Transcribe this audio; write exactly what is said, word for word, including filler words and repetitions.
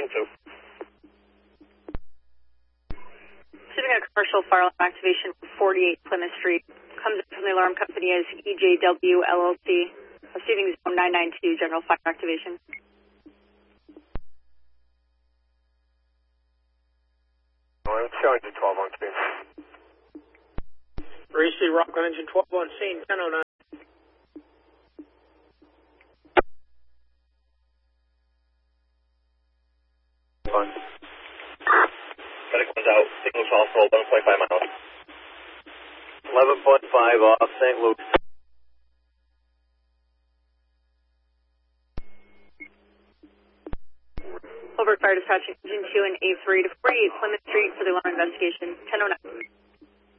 Signal two. Receiving a commercial fire alarm activation from forty-eight Plymouth Street. Comes in from the alarm company as E J W L L C. Receiving zone nine nine two, general fire activation. I'm showing to twelve on screen. Ray C. Rockland engine twelve on scene, ten oh nine. Fine. Medic one's out. Signal's off for eleven point five miles. eleven point five off Saint Luke's. Over fire dispatching engine two and A three to forty-eight Plymouth Street for the alarm investigation, ten oh nine.